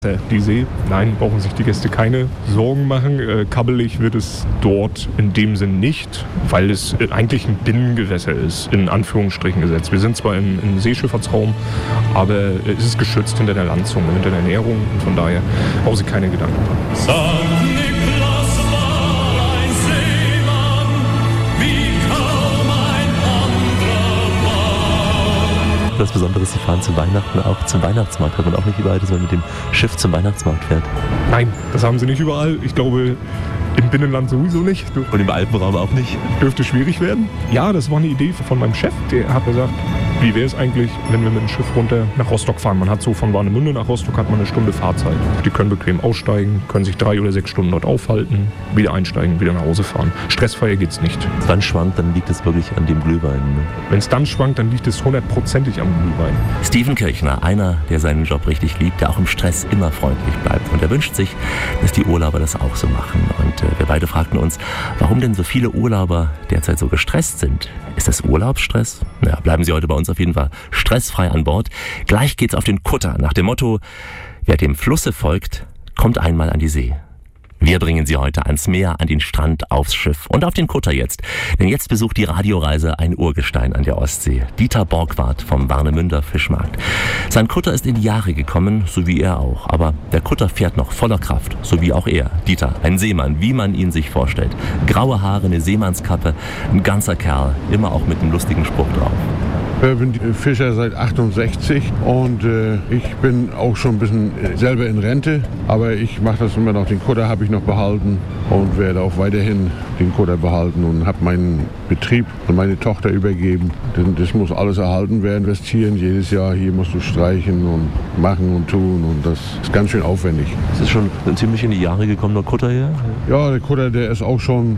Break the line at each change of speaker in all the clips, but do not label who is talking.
Die See, nein, brauchen sich die Gäste keine Sorgen machen. Kabbelig wird es dort in dem Sinn nicht, weil es eigentlich ein Binnengewässer ist, in Anführungsstrichen gesetzt. Wir sind zwar im Seeschifffahrtsraum, aber es ist geschützt hinter der Landzunge, hinter der Näherung und von daher brauchen Sie keine Gedanken machen.
Das Besondere ist, Sie fahren zu Weihnachten auch zum Weihnachtsmarkt. Hat man auch nicht überall, dass man mit dem Schiff zum Weihnachtsmarkt fährt?
Nein, das haben Sie nicht überall. Ich glaube, im Binnenland sowieso nicht.
Und im Alpenraum auch nicht?
Dürfte schwierig werden. Ja, das war eine Idee von meinem Chef. Der hat gesagt, wie wäre es eigentlich, wenn wir mit dem Schiff runter nach Rostock fahren? Man hat so von Warnemünde nach Rostock hat man eine Stunde Fahrzeit. Die können bequem aussteigen, können sich 3 oder 6 Stunden dort aufhalten, wieder einsteigen, wieder nach Hause fahren. Stressfreier geht's nicht.
Wenn es dann schwankt, dann liegt es wirklich an dem Glühwein. Ne?
Wenn es dann schwankt, dann liegt es 100%ig am Glühwein.
Steven Kirchner, einer, der seinen Job richtig liebt, der auch im Stress immer freundlich bleibt. Und er wünscht sich, dass die Urlauber das auch so machen. Und wir beide fragten uns, warum denn so viele Urlauber derzeit so gestresst sind. Ist das Urlaubsstress? Naja, bleiben Sie heute bei uns auf jeden Fall stressfrei an Bord. Gleich geht's auf den Kutter nach dem Motto, wer dem Flusse folgt, kommt einmal an die See. Wir bringen Sie heute ans Meer, an den Strand, aufs Schiff und auf den Kutter jetzt. Denn jetzt besucht die Radioreise ein Urgestein an der Ostsee. Dieter Borgwardt vom Warnemünder Fischmarkt. Sein Kutter ist in die Jahre gekommen, so wie er auch. Aber der Kutter fährt noch voller Kraft, so wie auch er. Dieter, ein Seemann, wie man ihn sich vorstellt. Graue Haare, eine Seemannskappe, ein ganzer Kerl, immer auch mit einem lustigen Spruch drauf.
Ich bin Fischer seit 68 und ich bin auch schon ein bisschen selber in Rente, aber ich mache das immer noch, den Kutter habe ich noch behalten und werde auch weiterhin den Kutter behalten und habe meinen Betrieb an meine Tochter übergeben. Denn das muss alles erhalten werden, investieren jedes Jahr, hier musst du streichen und machen und tun und das ist ganz schön aufwendig.
Das ist schon ziemlich in die Jahre gekommen, der Kutter hier?
Ja, der Kutter, der ist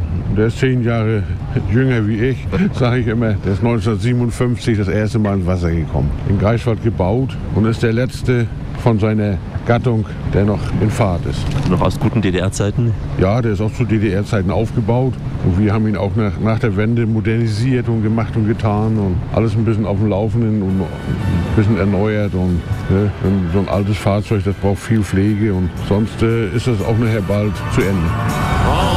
10 Jahre jünger wie ich, sage ich immer. Der ist 1957 das erste Mal ins Wasser gekommen. In Greifswald gebaut und ist der letzte von seiner Gattung, der noch in Fahrt ist.
Noch aus guten DDR-Zeiten?
Ja, der ist auch zu DDR-Zeiten aufgebaut und wir haben ihn auch nach der Wende modernisiert und gemacht und getan und alles ein bisschen auf dem Laufenden und ein bisschen erneuert und so ein altes Fahrzeug, das braucht viel Pflege und sonst ist das auch nachher bald zu Ende.